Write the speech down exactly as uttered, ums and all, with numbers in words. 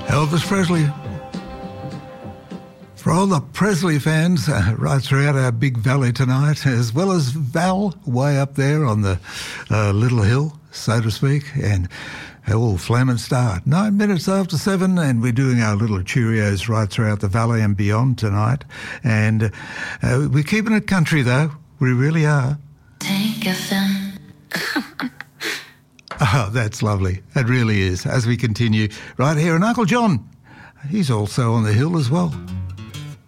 Elvis Presley. For all the Presley fans uh, right throughout our big valley tonight, as well as Val way up there on the uh, little hill, so to speak, and oh, Flaming Star. Nine minutes after seven, and we're doing our little Cheerios right throughout the valley and beyond tonight. And uh, we're keeping it country, though. We really are. Take a film. Oh, that's lovely. It really is. As we continue right here, and Uncle John, he's also on the hill as well.